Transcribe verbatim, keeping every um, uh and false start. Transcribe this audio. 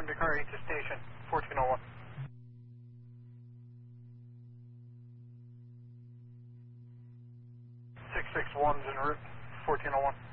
return to car eight to station, fourteen oh one. six six one's en route, fourteen oh one.